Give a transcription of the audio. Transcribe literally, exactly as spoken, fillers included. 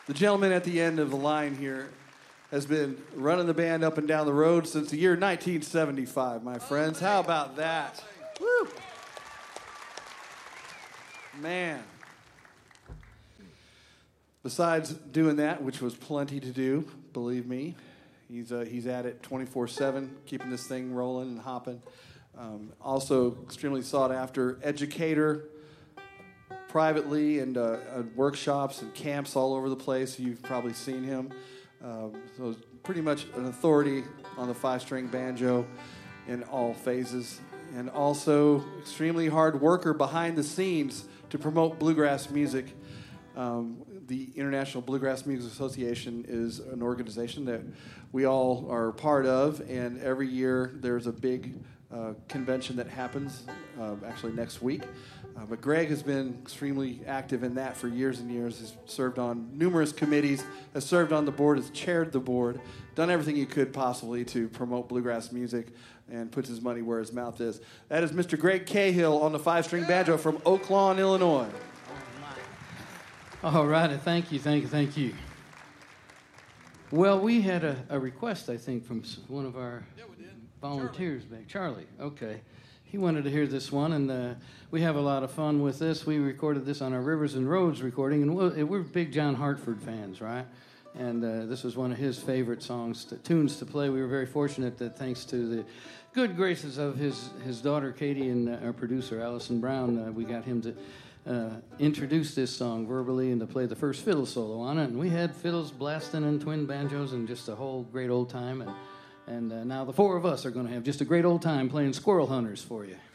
The gentleman at the end of the line here has been running the band up and down the road since the year nineteen seventy-five, my friends. How about that? Woo! Man. Besides doing that, which was plenty to do, believe me, he's uh, he's at it twenty-four seven, keeping this thing rolling and hopping. Um, also, extremely sought after educator, privately and uh, at workshops and camps all over the place. You've probably seen him. Um, so pretty much an authority on the five-string banjo in all phases. And also extremely hard worker behind the scenes to promote bluegrass music. Um, the International Bluegrass Music Association is an organization that we all are part of, and every year there's a big uh, convention that happens, uh, actually next week. Uh, but Greg has been extremely active in that for years and years. He's served on numerous committees, has served on the board, has chaired the board, done everything he could possibly to promote bluegrass music, and puts his money where his mouth is. That is Mister Greg Cahill on the five-string banjo from Oak Lawn, Illinois. All righty, thank you, thank you, thank you. Well, we had a, a request, I think, from one of our yeah, we did. volunteers Charlie. back. Charlie, okay. He wanted to hear this one, and uh, we have a lot of fun with this. We recorded this on our Rivers and Roads recording, and we're, we're big John Hartford fans, right? And uh, this was one of his favorite songs, to, tunes to play. We were very fortunate that thanks to the good graces of his, his daughter, Katie, and uh, our producer, Allison Brown, uh, we got him to uh, introduce this song verbally and to play the first fiddle solo on it. And we had fiddles blasting and twin banjos and just a whole great old time. And And uh, now the four of us are going to have just a great old time playing Squirrel Hunters for you.